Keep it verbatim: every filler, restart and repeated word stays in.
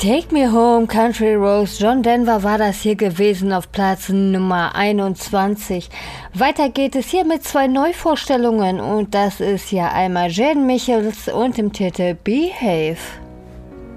Take Me Home, Country Roads, John Denver war das hier gewesen auf Platz Nummer einundzwanzig. Weiter geht es hier mit zwei Neuvorstellungen und das ist ja einmal Jan Michels und dem Titel Behave.